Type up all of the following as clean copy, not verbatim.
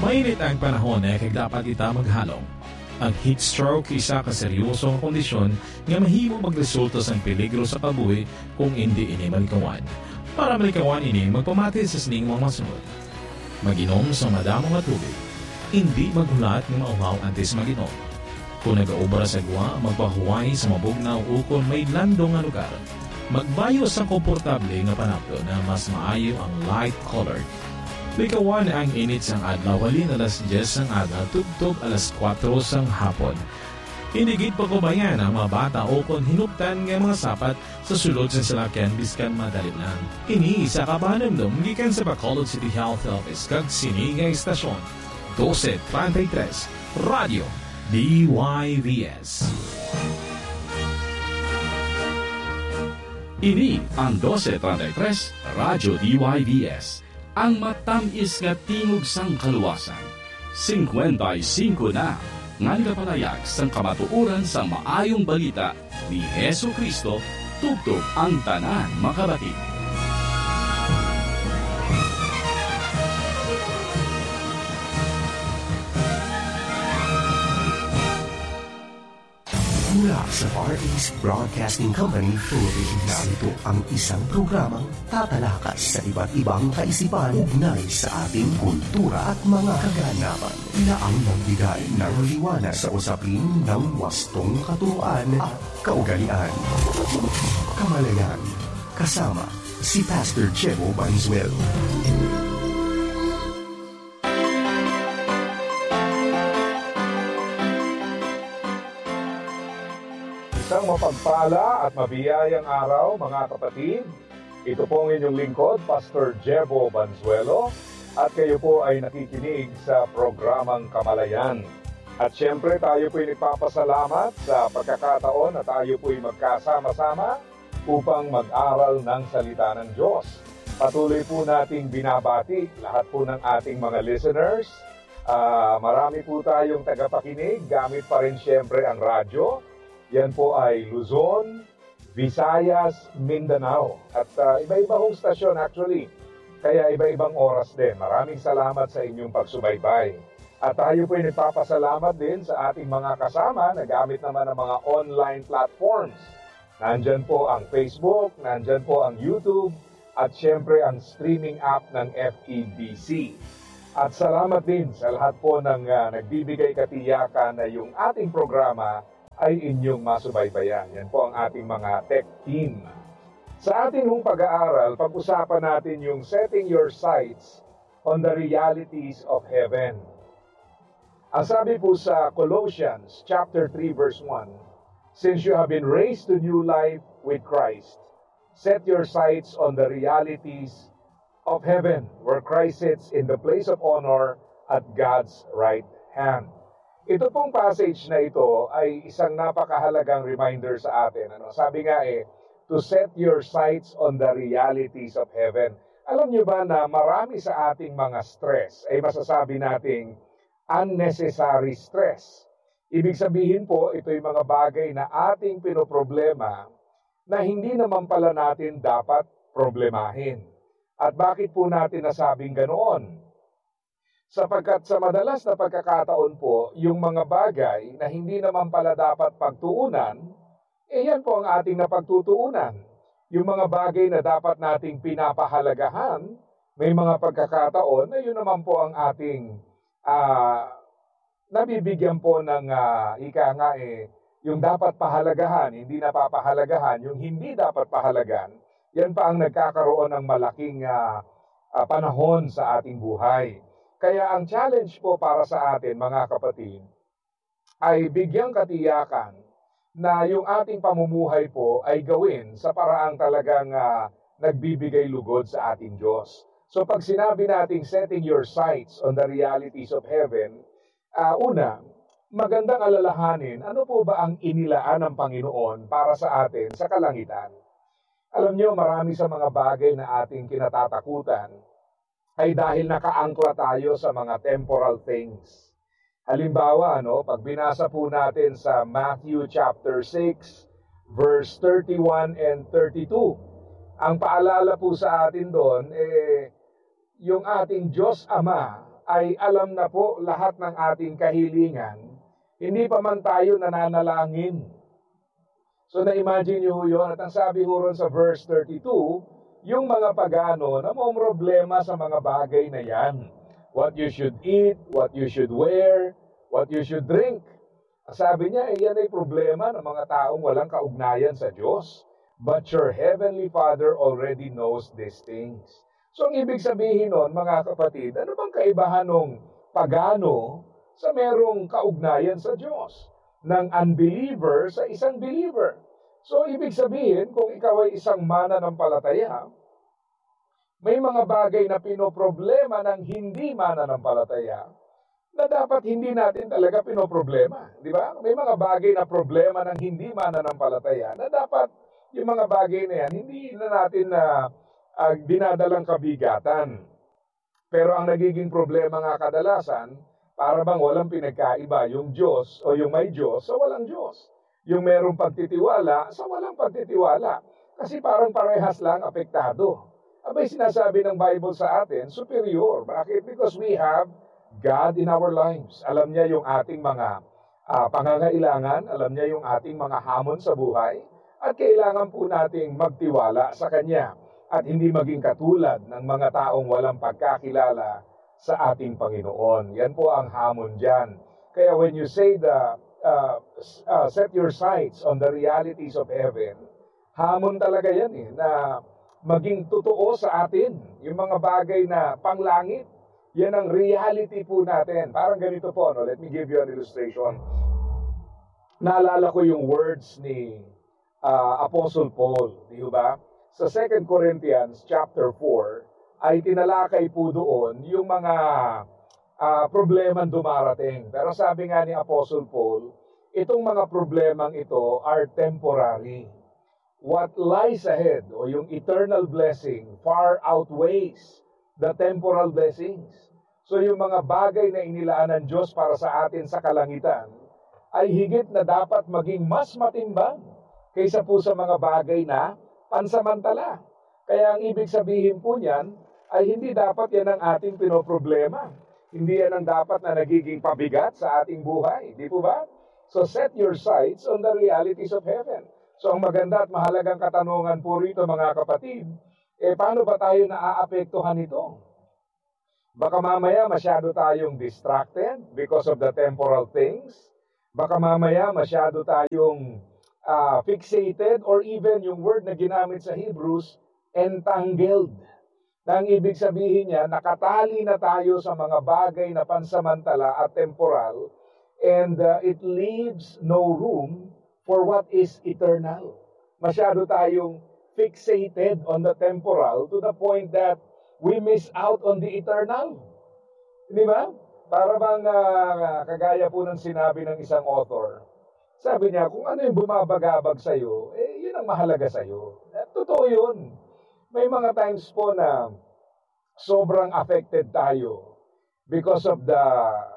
Mainit ang panahon kaya dapat ita maghalong. Ang heat stroke isa ka seryosong kondisyon nga mahimo magresulta sa peligro sa kabuhi kung hindi ini malikawan. Para malikawan ini, magpamati sa sining mga masunod. Mag-inom sa madamong at tubig. Hindi maghulat ng mauhaw antes mag-inom. Kung nag-aubra sa gwa, magpahuway sa mabugnaw o kung may landong nga lugar. Magbayo sa komportable nga panapto na mas maayo ang light-colored. Likawan ang init sang adlaw halin alas 10 sang adlaw tugtog alas 4 sang hapon. Hinigit pa kubayan ang mga bata o kung hinuptan ng mga sapat sa sulod sa salakyan biskan madali lang. Ini isa ka panamdom gikan sa Bacolod City Health Office kag sini nga istasyon. 1233 Radio DYVS. Ini ang 1233 Radyo DYVS. Ang matamis nga tingog sang kaluwasan. 55 na nga nagapalayag sang kamatuoran sa maayong balita ni Hesu Kristo tugtog ang tanan makabati. Mula sa Far East Broadcasting Company, Philippines. Narito ang isang programang tatalakas sa iba't ibang kaisipan ugnay sa ating kultura at mga kaganapan na ang nagbigay ng liwanag sa usapin ng wastong katuruan at kaugalian. Kamalayan, kasama si Pastor Jebo Banzuelo. Isang mapagpala at mabiyayang araw, mga kapatid. Ito po ang inyong lingkod, Pastor Jebo Banzuelo, at kayo po ay nakikinig sa programang Kamalayan. At syempre tayo po ay nagpapasalamat sa pagkakataon na tayo po ay magkasama-sama upang mag-aral ng salita ng Diyos. Patuloy po nating binabati lahat po ng ating mga listeners. Marami po tayong tagapakinig, gamit pa rin syempre ang radyo. Yan po ay Luzon, Visayas, Mindanao. At iba-iba hong stasyon actually. Kaya iba-ibang oras din. Maraming salamat sa inyong pagsubaybay. At tayo po ay nagpapasalamat din sa ating mga kasama na gamit naman ang mga online platforms. Nandyan po ang Facebook, nandyan po ang YouTube, at syempre ang streaming app ng FEBC. At salamat din sa lahat po ng nagbibigay katiyakan na yung ating programa ay inyong masubaybayan. Yan po ang ating mga tech team. Sa ating pag-aaral, pag-usapan natin yung setting your sights on the realities of heaven. Ang sabi po sa Colossians chapter 3 verse 1, since you have been raised to new life with Christ, set your sights on the realities of heaven, where Christ sits in the place of honor at God's right hand. Ito pong passage na ito ay isang napakahalagang reminder sa atin. Sabi nga to set your sights on the realities of heaven. Alam niyo ba na marami sa ating mga stress ay masasabi nating unnecessary stress. Ibig sabihin po, ito yung mga bagay na ating pinoproblema na hindi naman pala natin dapat problemahin. At bakit po natin nasabing ganoon? Sapagkat sa madalas na pagkakataon po, yung mga bagay na hindi naman pala dapat pagtuunan, yan po ang ating napagtutuunan. Yung mga bagay na dapat nating pinapahalagahan, may mga pagkakataon na yun naman po ang ating nabibigyan po ng yung dapat pahalagahan, hindi napapahalagahan, yung hindi dapat pahalagan, yan pa ang nagkakaroon ng malaking panahon sa ating buhay. Kaya ang challenge po para sa atin, mga kapatid, ay bigyang katiyakan na yung ating pamumuhay po ay gawin sa paraang talagang nagbibigay lugod sa ating Diyos. So pag sinabi nating setting your sights on the realities of heaven, una, magandang alalahanin, ano po ba ang inilaan ng Panginoon para sa atin sa kalangitan? Alam nyo, marami sa mga bagay na ating kinatatakutan ay dahil nakaangkla tayo sa mga temporal things. Halimbawa, pag binasa po natin sa Matthew chapter 6, verse 31 and 32, ang paalala po sa atin doon, yung ating Diyos Ama ay alam na po lahat ng ating kahilingan, hindi pa man tayo nananalangin. So na-imagine nyo yun, at ang sabi ho ron sa verse 32, yung mga pagano na may problema sa mga bagay na yan. What you should eat, what you should wear, what you should drink. Sabi niya, yan ay problema ng mga taong walang kaugnayan sa Diyos. But your heavenly Father already knows these things. So ang ibig sabihin nun, mga kapatid, ano bang kaibahan ng pagano sa merong kaugnayan sa Diyos? Ng unbeliever sa isang believer. So ibig sabihin, kung ikaw ay isang mananampalataya, may mga bagay na pinoproblema ng hindi mananampalataya na dapat hindi natin talaga pinoproblema. Di ba? May mga bagay na problema ng hindi mananampalataya na dapat yung mga bagay na yan, hindi na natin dinadalang kabigatan. Pero ang nagiging problema nga kadalasan, para bang walang pinagkaiba yung Diyos o yung may Diyos sa walang Diyos. Yung merong pagtitiwala sa walang pagtitiwala. Kasi parang parehas lang apektado. Abay sinasabi ng Bible sa atin, superior. Bakit? Because we have God in our lives. Alam niya yung ating mga pangangailangan, alam niya yung ating mga hamon sa buhay, at kailangan po nating magtiwala sa Kanya at hindi maging katulad ng mga taong walang pagkakilala sa ating Panginoon. Yan po ang hamon dyan. Kaya when you say set your sights on the realities of heaven, hamon talaga yan na maging totoo sa atin. Yung mga bagay na panglangit, yan ang reality po natin. Parang ganito po, no? Let me give you an illustration. Naalala ko yung words ni Apostle Paul, di ba? Sa 2 Corinthians chapter 4, ay tinalakay po doon yung mga problemang dumarating. Pero sabi nga ni Apostle Paul, itong mga problemang ito are temporary. What lies ahead, o yung eternal blessing, far outweighs the temporal blessings. So yung mga bagay na inilaan ng Diyos para sa atin sa kalangitan, ay higit na dapat maging mas matimbang kaysa po sa mga bagay na pansamantala. Kaya ang ibig sabihin po niyan, ay hindi dapat yan ang ating pinoproblema. Hindi yan ang dapat na nagiging pabigat sa ating buhay. Di po ba? So set your sights on the realities of heaven. So ang maganda at mahalagang katanungan po rito mga kapatid, paano ba tayo naaapektuhan nito? Baka mamaya masyado tayong distracted because of the temporal things. Baka mamaya masyado tayong fixated, or even yung word na ginamit sa Hebrews, entangled. Na ang ibig sabihin niya, nakatali na tayo sa mga bagay na pansamantala at temporal, and it leaves no room for what is eternal. Masyado tayong fixated on the temporal to the point that we miss out on the eternal. Di ba? Para bang kagaya po ng sinabi ng isang author, sabi niya, kung ano yung bumabagabag sa'yo, yun ang mahalaga sa'yo. Totoo yun. May mga times po na sobrang affected tayo because of the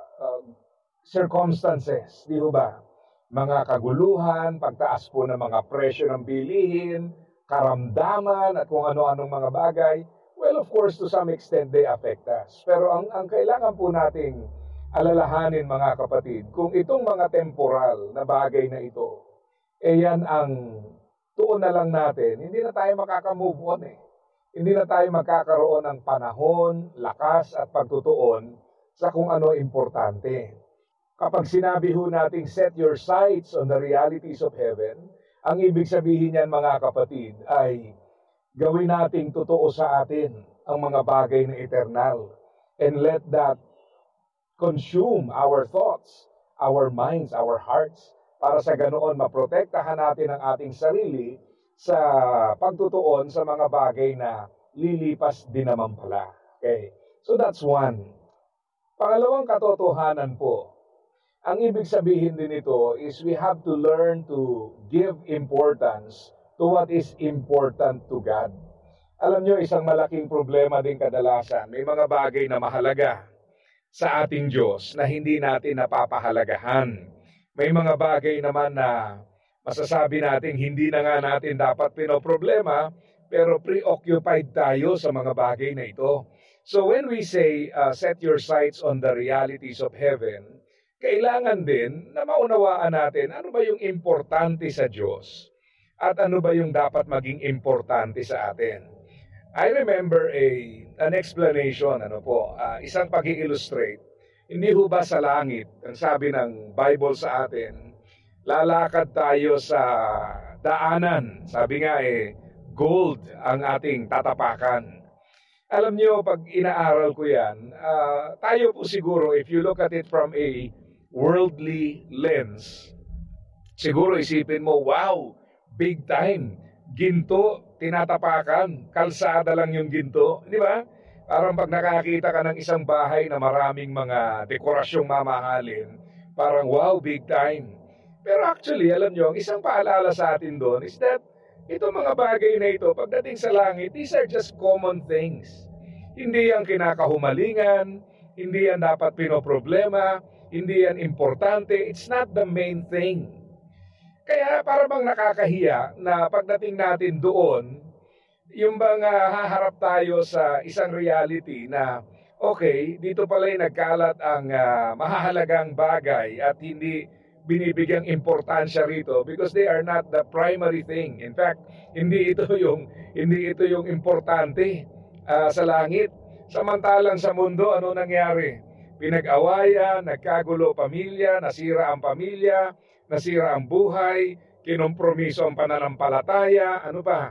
circumstances. Di ba? Mga kaguluhan, pagtaas po ng mga presyo ng bilihin, karamdaman, at kung ano-anong mga bagay. Well, of course, to some extent, they affect us. Pero ang kailangan po nating alalahanin, mga kapatid, kung itong mga temporal na bagay na ito, yan ang tuon na lang natin, hindi na tayo makaka-move on Hindi na tayo magkakaroon ng panahon, lakas, at pagtutuon sa kung ano importante. Kapag sinabi ho nating set your sights on the realities of heaven, ang ibig sabihin niyan mga kapatid ay gawin nating totoo sa atin ang mga bagay na eternal, and let that consume our thoughts, our minds, our hearts, para sa ganoon maprotektahan natin ang ating sarili sa pagtutuon sa mga bagay na lilipas din naman pala. Okay? So that's one. Pangalawang katotohanan po, ang ibig sabihin din ito is we have to learn to give importance to what is important to God. Alam nyo, isang malaking problema din kadalasan, may mga bagay na mahalaga sa ating Diyos na hindi natin napapahalagahan. May mga bagay naman na masasabi natin hindi na nga natin dapat pinoproblema, pero preoccupied tayo sa mga bagay na ito. So when we say, set your sights on the realities of heaven, kailangan din na maunawaan natin ano ba yung importante sa Diyos at ano ba yung dapat maging importante sa atin. I remember an explanation, isang pag-i-illustrate. Hindi ho ba sa langit, ang sabi ng Bible sa atin, lalakad tayo sa daanan. Sabi nga gold ang ating tatapakan. Alam niyo, pag inaaral ko yan, tayo po siguro, if you look at it from a worldly lens, siguro isipin mo, wow, big time, ginto, tinatapakan, kalsada lang yung ginto, di ba? Parang pag nakakita ka ng isang bahay na maraming mga dekorasyong mamahalin, parang wow, big time. Pero actually, alam niyo, ang isang paalala sa atin doon is that itong mga bagay na ito, pagdating sa langit, these are just common things. Hindi yan kinakahumalingan, hindi yan dapat pinoproblema, hindi yan importante, it's not the main thing. Kaya para bang nakakahiya na pagdating natin doon, yung bang haharap tayo sa isang reality na, okay, dito pala'y nagkalat ang mahahalagang bagay at hindi binibigyang importansya rito because they are not the primary thing. In fact, hindi ito yung importante sa langit. Samantalang sa mundo, ano nangyari? Pinag-awayan, nagkagulo pamilya, nasira ang pamilya, nasira ang buhay, kinompromiso ang pananampalataya, ano pa?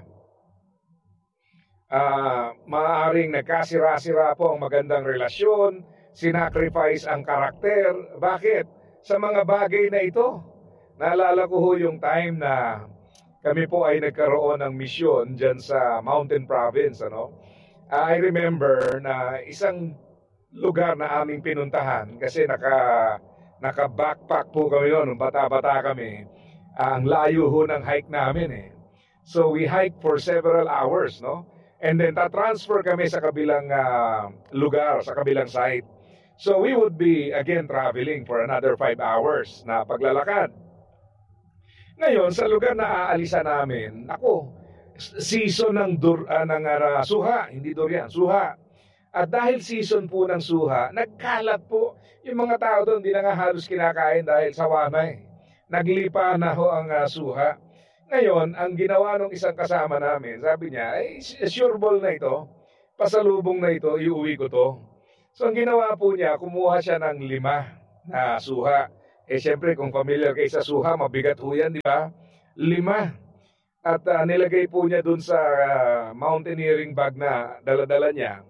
Maaaring nagkasira-sira po ang magandang relasyon, sinacrifice ang karakter. Bakit? Sa mga bagay na ito. Naalala ko ho yung time na kami po ay nagkaroon ng misyon dyan sa Mountain Province. I remember na isang lugar na aming pinuntahan kasi naka-backpack po kami noon, nung bata-bata kami. Ang layo ho ng hike namin . So we hiked for several hours, and then ta-transfer kami sa kabilang lugar, sa kabilang site. So we would be again traveling for another 5 hours na paglalakad. Ngayon, sa lugar na aalisan namin, season ng suha, hindi durian, suha. At dahil season po ng suha, nagkalat po yung mga tao doon, hindi na nga halos kinakain dahil sawa na . Naglipa na ho ang suha. Ngayon, ang ginawa ng isang kasama namin, sabi niya, sure ball na ito, pasalubong na ito, iuwi ko to. So ang ginawa po niya, kumuha siya ng 5 na suha. Siyempre, kung familiar kayo sa suha, mabigat ho yan, di ba? 5. At nilagay po niya dun sa mountaineering bag na dala-dala niya.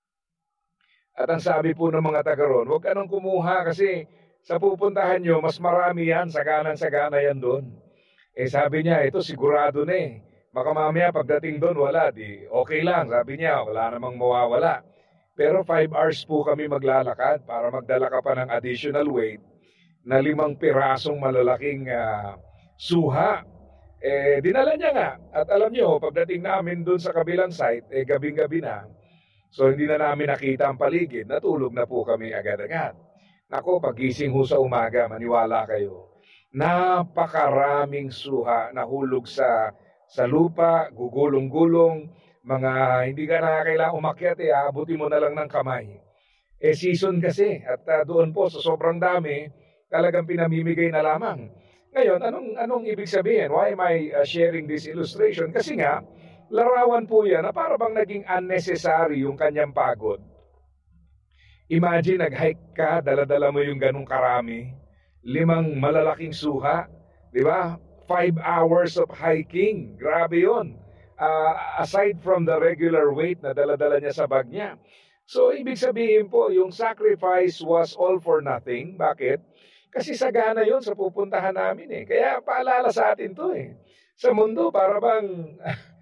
At ang sabi po ng mga taga ron, huwag ka nang kumuha kasi sa pupuntahan nyo, mas marami yan, saganang-sagana yan doon. Sabi niya, ito sigurado na . Baka mamaya pagdating doon, wala, di okay lang. Sabi niya, wala namang mawawala. Pero 5 hours po kami maglalakad para magdala ka pa ng additional weight na 5 pirasong malalaking suha. Dinala niya nga. At alam niyo, pagdating namin doon sa kabilang site, gabing-gabi na. So hindi na namin nakita ang paligid. Natulog na po kami agad-agad. Nako, pagising ho sa umaga, maniwala kayo. Napakaraming suha na hulog sa lupa, gugulong-gulong, mga hindi ka na kailangang umakyat, abutin mo na lang ng kamay. Season kasi, at doon po sa sobrang dami, talagang pinamimigay na lamang. Ngayon, anong ibig sabihin? Why am I sharing this illustration? Kasi nga, larawan po yan na para bang naging unnecessary yung kanyang pagod. Imagine, nag-hike ka, dala-dala mo yung ganong karami, 5 malalaking suha, di ba? 5 hours of hiking, grabe yun. Aside from the regular weight na dala-dala niya sa bag niya. So, ibig sabihin po, yung sacrifice was all for nothing. Bakit? Kasi sagana yun sa pupuntahan namin . Kaya paalala sa atin to . Sa mundo, para bang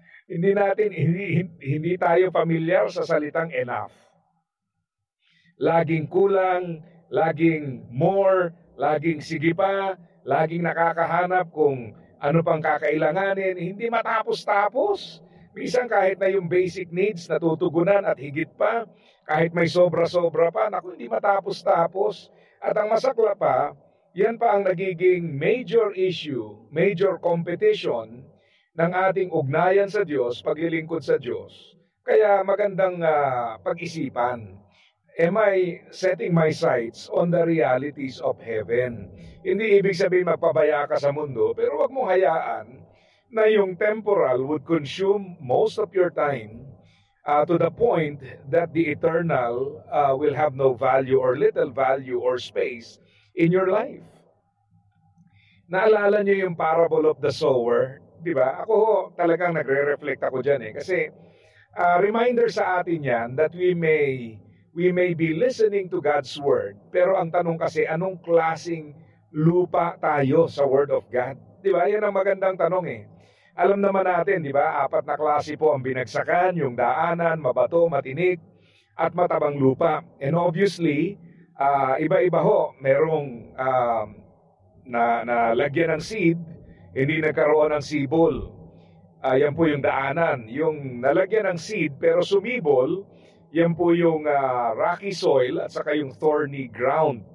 hindi tayo familiar sa salitang enough. Laging kulang, laging more, laging sige pa, laging nakakahanap kung ano pang kakailanganin, hindi matapos-tapos. Minsan kahit na yung basic needs natutugunan at higit pa, kahit may sobra-sobra pa, hindi matapos-tapos. At ang masakla pa, yan pa ang nagiging major issue, major competition ng ating ugnayan sa Diyos, paglilingkod sa Diyos. Kaya magandang pag-isipan. Am I setting my sights on the realities of heaven? Hindi ibig sabihin magpabaya ka sa mundo, pero wag mong hayaan na yung temporal would consume most of your time to the point that the eternal will have no value or little value or space in your life. Naalala niyo yung parable of the sower? Di ba? Ako talagang nagre-reflect ako dyan Kasi reminder sa atin yan that we may be listening to God's Word. Pero ang tanong kasi, anong klaseng lupa tayo sa Word of God? Di ba? Yan ang magandang tanong Alam naman natin, di ba? 4 na klase po ang binagsakan, yung daanan, mabato, matinik, at matabang lupa. And obviously, iba-iba ho. Merong na lagyan ng seed, hindi nagkaroon ng sibol. Yan po yung daanan. Yung nalagyan ng seed pero sumibol, yan po yung rocky soil at saka yung thorny ground.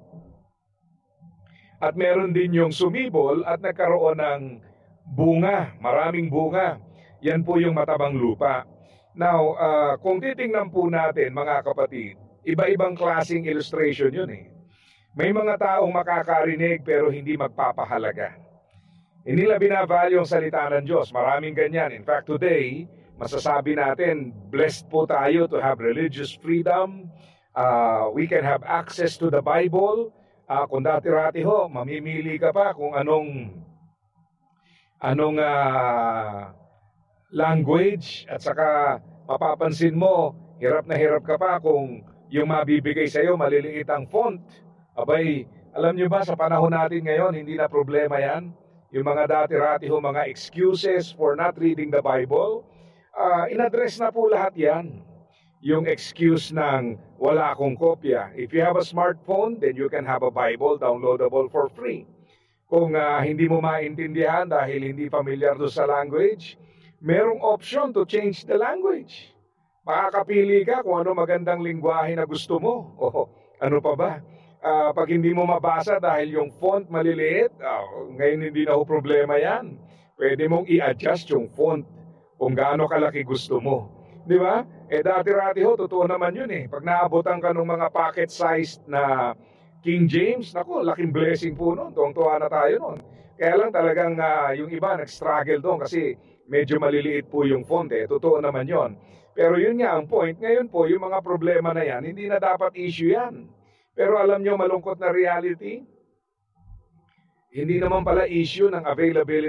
At meron din yung sumibol at nagkaroon ng bunga, maraming bunga. Yan po yung matabang lupa. Now, kung titingnan po natin mga kapatid, iba-ibang klaseng illustration yun May mga taong makakarinig pero hindi magpapahalaga. Hindi nila binavalue ang salita ng Diyos. Maraming ganyan. In fact, today, masasabi natin, blessed po tayo to have religious freedom. We can have access to the Bible. Kung dati-rati ho, mamimili ka pa kung anong language at saka mapapansin mo, hirap na hirap ka pa kung yung mabibigay sa iyo maliliit ang font. Abay, alam nyo ba sa panahon natin ngayon, hindi na problema yan. Yung mga dati-rati ho, mga excuses for not reading the Bible, in-address na po lahat yan. Yung excuse ng wala akong kopya. If you have a smartphone, then you can have a Bible downloadable for free. Kung hindi mo maintindihan dahil hindi familiar do sa language, merong option to change the language. Makakapili ka kung ano magandang lingwahe na gusto mo. O ano pa ba? Pag hindi mo mabasa dahil yung font maliliit, ngayon hindi na ho problema yan. Pwede mong i-adjust yung font kung gaano kalaki gusto mo. Di ba? Dati-rati ho, totoo naman yun Pag naabotan ka ng mga pocket-sized na King James, naku, laking blessing po nun. Tuwang-tuwa na tayo nun. Kaya lang talagang yung iba nag-struggle doon kasi medyo maliliit po yung font Totoo naman yon. Pero yun nga ang point. Ngayon po, yung mga problema na yan, hindi na dapat issue yan. Pero alam nyo, malungkot na reality, hindi naman pala issue ng availability